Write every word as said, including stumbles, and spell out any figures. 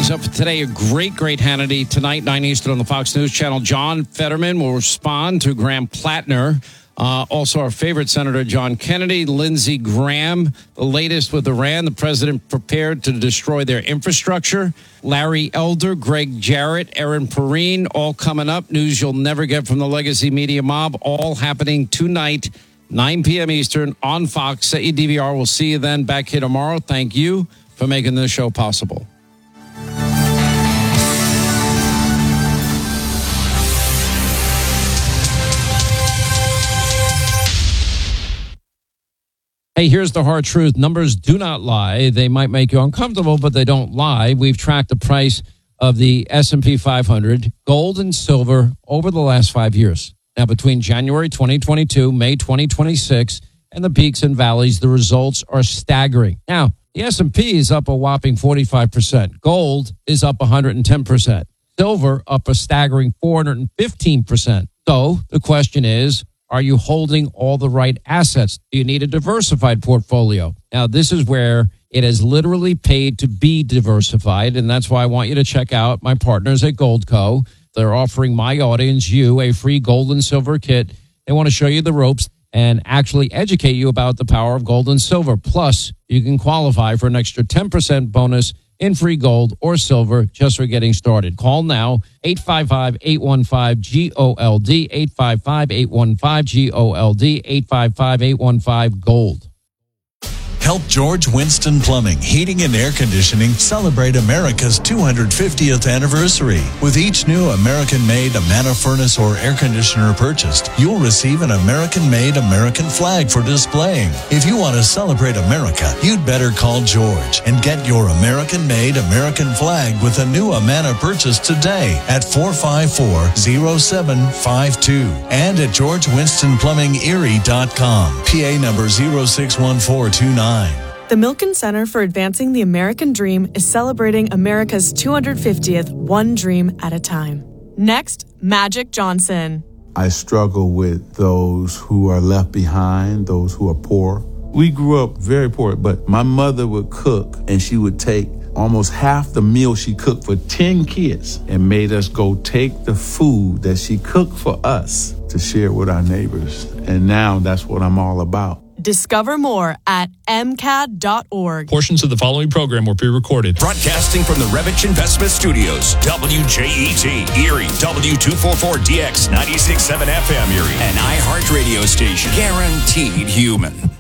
News up for today. A great, great Hannity tonight, nine Eastern on the Fox News Channel. John Fetterman will respond to Graham Plattner. Uh, also, our favorite Senator John Kennedy, Lindsey Graham, the latest with Iran. The president prepared to destroy their infrastructure. Larry Elder, Greg Jarrett, Aaron Perrine, all coming up. News you'll never get from the legacy media mob, all happening tonight, nine p.m. Eastern on Fox. Set your D V R. We'll see you then back here tomorrow. Thank you for making this show possible. Hey, here's the hard truth. Numbers do not lie. They might make you uncomfortable, but they don't lie. We've tracked the price of the S and P five hundred, gold and silver, over the last five years. Now, between January twenty twenty-two, May twenty twenty-six, and the peaks and valleys, the results are staggering. Now, the S and P is up a whopping forty-five percent. Gold is up one hundred ten percent. Silver up a staggering four hundred fifteen percent. So the question is, are you holding all the right assets? Do you need a diversified portfolio? Now, this is where it has literally paid to be diversified, and that's why I want you to check out my partners at Goldco. They're offering my audience, you, a free gold and silver kit. They want to show you the ropes and actually educate you about the power of gold and silver. Plus, you can qualify for an extra ten percent bonus in free gold or silver just for getting started. Call now, eight five five, eight one five, G O L D, eight five five, eight one five, G O L D, eight five five, eight one five, GOLD. Help George Winston Plumbing, Heating and Air Conditioning celebrate America's two hundred fiftieth anniversary. With each new American-made Amana furnace or air conditioner purchased, you'll receive an American-made American flag for displaying. If you want to celebrate America, you'd better call George and get your American-made American flag with a new Amana purchase today at four five four, zero seven five two and at george winston plumbing erie dot com. P A number zero six one four two nine. The Milken Center for Advancing the American Dream is celebrating America's two hundred fiftieth, one dream at a time. Next, Magic Johnson. I struggle with those who are left behind, those who are poor. We grew up very poor, but my mother would cook, and she would take almost half the meal she cooked for ten kids and made us go take the food that she cooked for us to share with our neighbors. And now that's what I'm all about. Discover more at m c a d dot org. Portions of the following program were pre-recorded. Broadcasting from the Revich Investment Studios, W J E T, Erie, W two forty-four D X, ninety-six point seven F M Erie, an iHeart radio station, guaranteed human.